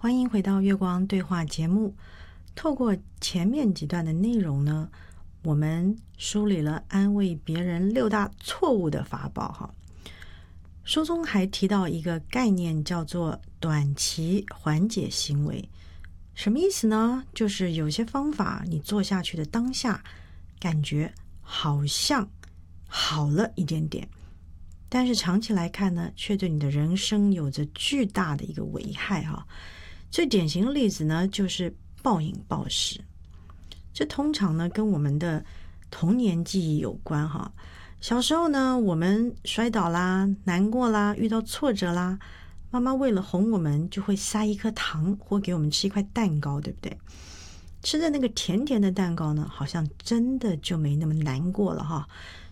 欢迎回到月光对话节目。透过前面几段的内容呢，我们梳理了安慰别人6大错误的法宝哈。书中还提到一个概念，叫做短期缓解行为。什么意思呢？就是有些方法你做下去的当下，感觉好像好了一点点，但是长期来看呢，却对你的人生有着巨大的一个危害哈。最典型的例子呢，就是暴饮暴食。这通常呢，跟我们的童年记忆有关哈。小时候呢，我们摔倒啦、难过啦、遇到挫折啦，妈妈为了哄我们，就会塞一颗糖或给我们吃一块蛋糕，对不对？吃的那个甜甜的蛋糕呢，好像真的就没那么难过了哈。